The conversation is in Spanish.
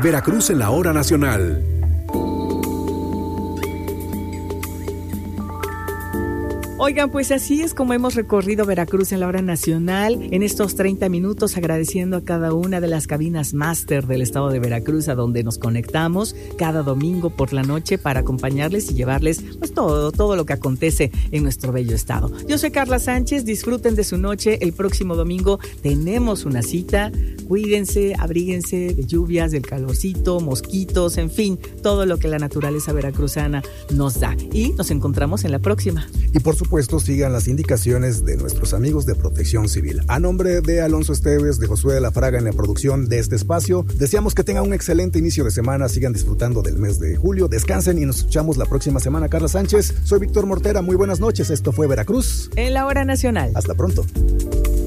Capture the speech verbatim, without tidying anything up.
Veracruz en la hora nacional. Oigan, pues así es como hemos recorrido Veracruz en la hora nacional en estos treinta minutos, agradeciendo a cada una de las cabinas máster del estado de Veracruz, a donde nos conectamos cada domingo por la noche para acompañarles y llevarles pues todo, todo lo que acontece en nuestro bello estado. Yo soy Carla Sánchez, disfruten de su noche. El próximo domingo tenemos una cita. Cuídense, abríguense de lluvias, del calorcito, mosquitos, en fin, todo lo que la naturaleza veracruzana nos da. Y nos encontramos en la próxima. Y por supuesto, sigan las indicaciones de nuestros amigos de Protección Civil. A nombre de Alonso Esteves, de Josué de la Fraga en la producción de este espacio, deseamos que tengan un excelente inicio de semana, sigan disfrutando del mes de julio, descansen y nos escuchamos la próxima semana. Carla Sánchez, soy Víctor Mortera, muy buenas noches, esto fue Veracruz en la hora nacional. Hasta pronto.